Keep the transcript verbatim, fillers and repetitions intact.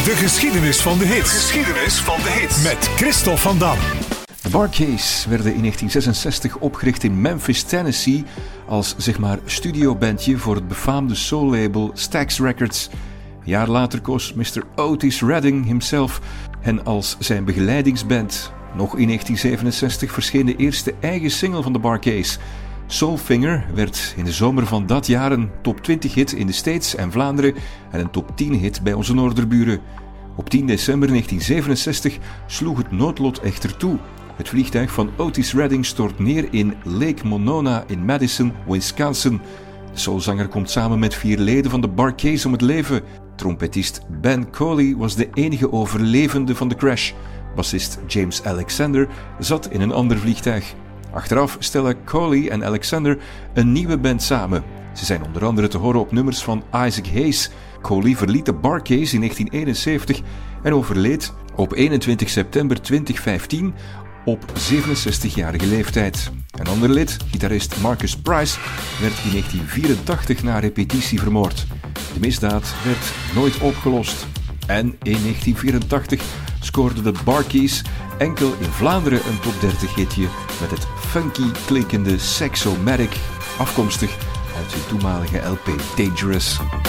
De geschiedenis van de hits. Geschiedenis van de hits. Met Christophe van Dam. De Bar-Kays werden in negentien zesenzestig opgericht in Memphis, Tennessee als zeg maar studiobandje voor het befaamde soul-label Stax Records. Een jaar later koos mister Otis Redding himself hen als zijn begeleidingsband. Nog in negentien zevenenzestig verscheen de eerste eigen single van de Bar-Kays. Soulfinger werd in de zomer van dat jaar een top twintig hit in de States en Vlaanderen en een top tien hit bij onze noorderburen. Op tien december negentien zevenenzestig sloeg het noodlot echter toe. Het vliegtuig van Otis Redding stort neer in Lake Monona in Madison, Wisconsin. De soulzanger komt samen met vier leden van de Bar-Kays om het leven. Trompetist Ben Coley was de enige overlevende van de crash. Bassist James Alexander zat in een ander vliegtuig. Achteraf stellen Coley en Alexander een nieuwe band samen. Ze zijn onder andere te horen op nummers van Isaac Hayes. Coley verliet de Bar-Kays in negentien eenenzeventig en overleed op eenentwintig september tweeduizend vijftien op zevenenzestigjarige leeftijd. Een ander lid, gitarist Marcus Price, werd in negentien vierentachtig na repetitie vermoord. De misdaad werd nooit opgelost. En in negentien vierentachtig scoorden de Bar-Kays enkel in Vlaanderen een top dertig hitje met het funky klinkende Sexomatic, afkomstig uit hun toenmalige L P Dangerous.